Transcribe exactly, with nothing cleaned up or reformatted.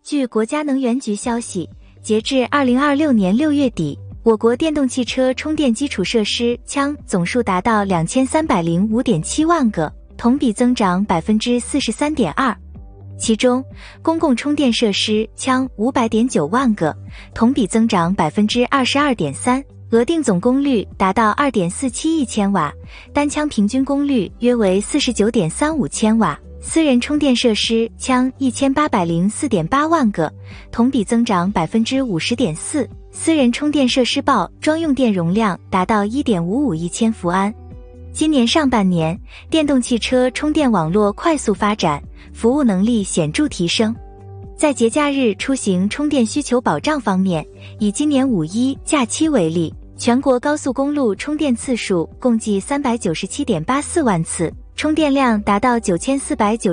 据国家能源局消息，截至二零二六年六月底，我国电动汽车充电基础设施枪总数达到两千三百零五点七万个，同比增长 百分之四十三点二。其中，公共充电设施枪五百点九万个，同比增长 百分之二十二点三，额定总功率达到 二点四七亿千瓦，单枪平均功率约为 四十九点三五千瓦。私人充电设施枪一千八百零四点八万个，同比增长 百分之五十点四，私人充电设施报专用电容量达到 一点五五亿千伏安。今年上半年，电动汽车充电网络快速发展，服务能力显著提升。在节假日出行充电需求保障方面，以今年五一假期为例，全国高速公路充电次数共计 三百九十七点八四万次，充电量达到九千四百九十